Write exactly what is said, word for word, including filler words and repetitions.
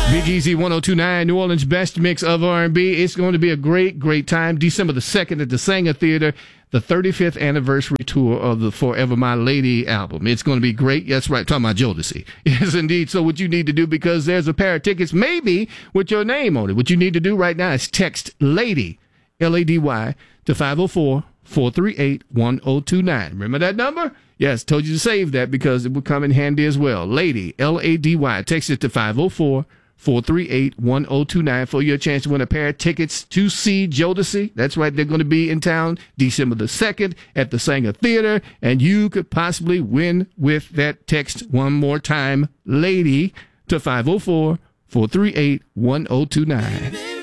Big Easy one oh two point nine, New Orleans' best mix of R and B. It's going to be a great, great time. December the second at the Sanger Theater, the thirty-fifth anniversary tour of the Forever My Lady album. It's going to be great. That's right. Talking about Jodeci. Yes, indeed. So what you need to do, because there's a pair of tickets, maybe with your name on it, what you need to do right now is text LADY, L A D Y, to five oh four, four three eight, one oh two nine. Remember that number? Yes, told you to save that because it will come in handy as well. LADY, L A D Y. Text it to five oh four, four three eight, one oh two nine for your chance to win a pair of tickets to see Jodeci. That's right. They're going to be in town December the second at the Sanger Theater, and you could possibly win with that text one more time, LADY, to five oh four, four three eight, one oh two nine.